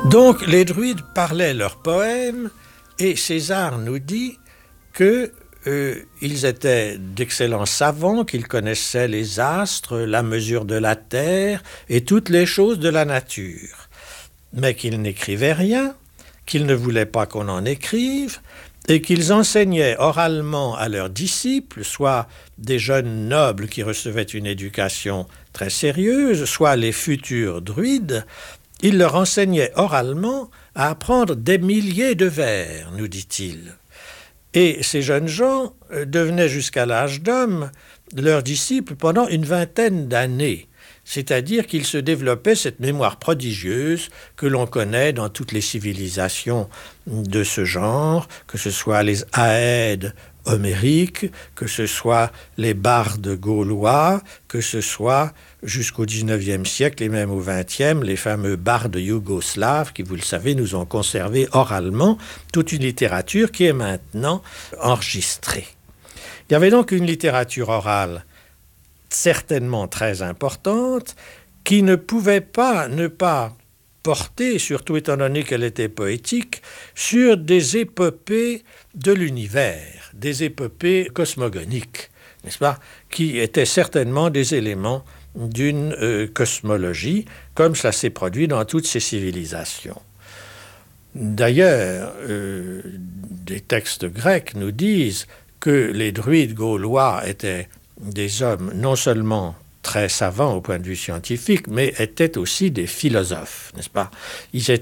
Donc les druides parlaient leurs poèmes et César nous dit que ils étaient d'excellents savants, qu'ils connaissaient les astres, la mesure de la terre et toutes les choses de la nature, mais qu'ils n'écrivaient rien, qu'ils ne voulaient pas qu'on en écrive, et qu'ils enseignaient oralement à leurs disciples, soit des jeunes nobles qui recevaient une éducation très sérieuse, soit les futurs druides. Ils leur enseignaient oralement à apprendre des milliers de vers, nous dit-il. Et ces jeunes gens devenaient jusqu'à l'âge d'homme leurs disciples pendant une vingtaine d'années. C'est-à-dire qu'il se développait cette mémoire prodigieuse que l'on connaît dans toutes les civilisations de ce genre, que ce soit les Aèdes homériques, que ce soit les bardes gaulois, que ce soit jusqu'au XIXe siècle et même au XXe, les fameux bardes yougoslaves qui, vous le savez, nous ont conservé oralement toute une littérature qui est maintenant enregistrée. Il y avait donc une littérature orale certainement très importante, qui ne pouvait pas ne pas porter, surtout étant donné qu'elle était poétique, sur des épopées de l'univers, des épopées cosmogoniques, n'est-ce pas, qui étaient certainement des éléments d'une cosmologie, comme cela s'est produit dans toutes ces civilisations. D'ailleurs, des textes grecs nous disent que les druides gaulois étaient des hommes non seulement très savants au point de vue scientifique, mais étaient aussi des philosophes, n'est-ce pas? Ils